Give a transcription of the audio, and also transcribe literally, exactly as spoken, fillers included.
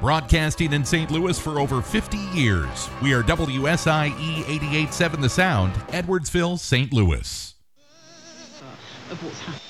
Broadcasting in Saint Louis for over fifty years. We are W S I E eighty-eight point seven The Sound, Edwardsville, Saint Louis. Of what's happening.